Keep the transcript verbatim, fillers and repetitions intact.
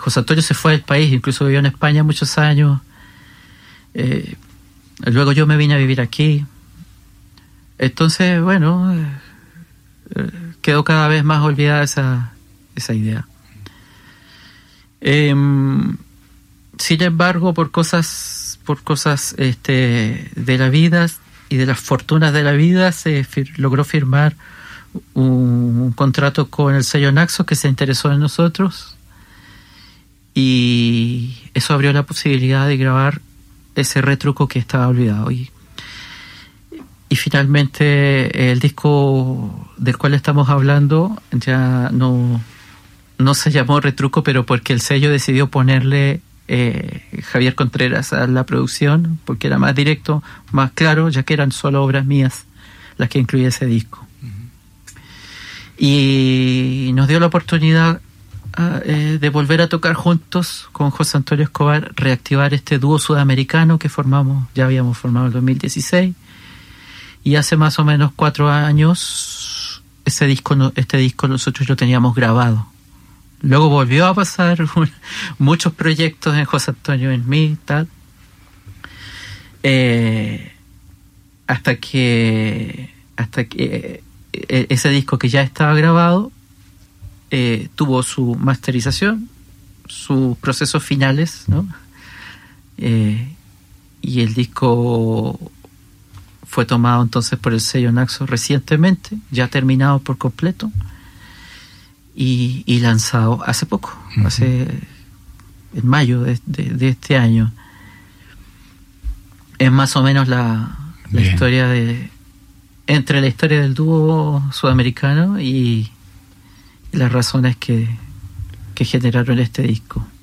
José Antonio se fue del país, incluso vivió en España muchos años. Eh, luego yo me vine a vivir aquí. Entonces, bueno, eh, quedó cada vez más olvidada esa, esa idea. Eh, sin embargo, por cosas, por cosas este, de la vida y de las fortunas de la vida, se fir- logró firmar un, un contrato con el sello Naxos, que se interesó en nosotros, y eso abrió la posibilidad de grabar ese retruco que estaba olvidado. Y, y finalmente el disco del cual estamos hablando ya no, no se llamó Retruco, pero porque el sello decidió ponerle eh, Javier Contreras a la producción, porque era más directo, más claro, ya que eran solo obras mías las que incluía ese disco. Uh-huh. Y nos dio la oportunidad uh, eh, de volver a tocar juntos con José Antonio Escobar, reactivar este dúo sudamericano que formamos, ya habíamos formado en dos mil dieciséis, y hace más o menos cuatro años ese disco, este disco nosotros lo teníamos grabado. Luego volvió a pasar un, muchos proyectos en José Antonio, en mí, tal, eh, hasta que hasta que eh, ese disco que ya estaba grabado eh, tuvo su masterización, sus procesos finales, ¿no? Eh, y el disco fue tomado entonces por el sello Naxos recientemente, ya terminado por completo. Y, y lanzado hace poco, uh-huh. hace en mayo de, de, de este año. Es más o menos la, la historia de entre la historia del dúo sudamericano y, y las razones que, que generaron este disco.